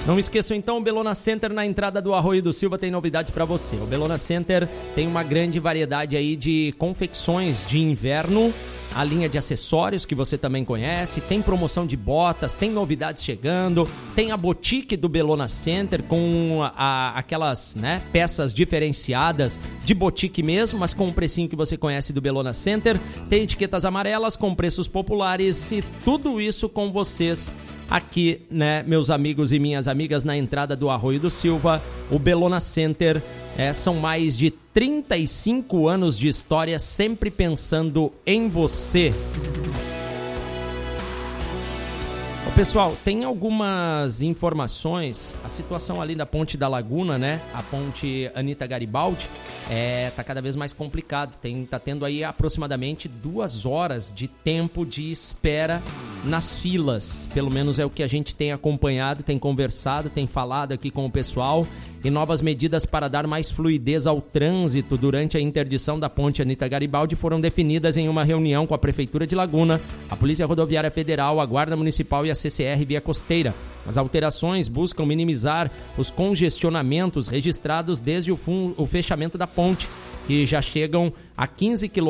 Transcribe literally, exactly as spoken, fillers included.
Não esqueçam então, o Bellona Center na entrada do Arroio do Silva tem novidades para você. O Bellona Center tem uma grande variedade aí de confecções de inverno, a linha de acessórios que você também conhece, tem promoção de botas, tem novidades chegando, tem a boutique do Bellona Center com a, aquelas, né, peças diferenciadas de boutique mesmo, mas com o precinho que você conhece do Bellona Center, tem etiquetas amarelas com preços populares e tudo isso com vocês aqui, né, meus amigos e minhas amigas, na entrada do Arroio do Silva. O Bellona Center é, são mais de trinta e cinco anos de história, sempre pensando em você. Ô, pessoal, tem algumas informações. A situação ali da Ponte da Laguna, né? A Ponte Anita Garibaldi, é, tá cada vez mais complicado. Tem, tá tendo aí aproximadamente duas horas de tempo de espera nas filas. Pelo menos é o que a gente tem acompanhado, tem conversado, tem falado aqui com o pessoal. E novas medidas para dar mais fluidez ao trânsito durante a interdição da Ponte Anita Garibaldi foram definidas em uma reunião com a Prefeitura de Laguna, a Polícia Rodoviária Federal, a Guarda Municipal e a C C R Via Costeira. As alterações buscam minimizar os congestionamentos registrados desde o, fun- o fechamento da ponte, que já chegam a quinze quilômetros